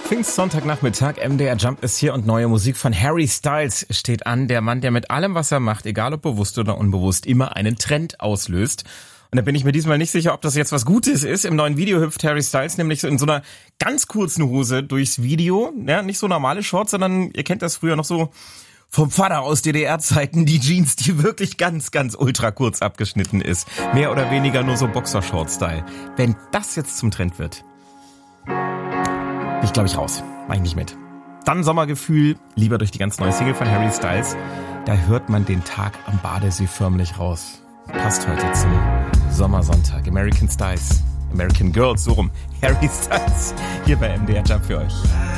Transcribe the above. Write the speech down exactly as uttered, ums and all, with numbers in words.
Pfingstsontagnachmittag, M D R Jump ist hier und neue Musik von Harry Styles steht an. Der Mann, der mit allem, was er macht, egal ob bewusst oder unbewusst, immer einen Trend auslöst. Und da bin ich mir diesmal nicht sicher, ob das jetzt was Gutes ist. Im neuen Video hüpft Harry Styles nämlich so in so einer ganz kurzen Hose durchs Video. Ja, nicht so normale Shorts, sondern ihr kennt das früher noch so vom Vater aus D D R-Zeiten, die Jeans, die wirklich ganz, ganz ultra kurz abgeschnitten ist. Mehr oder weniger nur so Boxershort-Style. Wenn das jetzt zum Trend wird, bin ich, glaube ich, raus. Mach ich nicht mit. Dann Sommergefühl, lieber durch die ganz neue Single von Harry Styles. Da hört man den Tag am Badesee förmlich raus. Passt heute zum Sommersonntag. American Styles, American Girls, so rum. Harry Styles, hier bei M D R Jump für euch.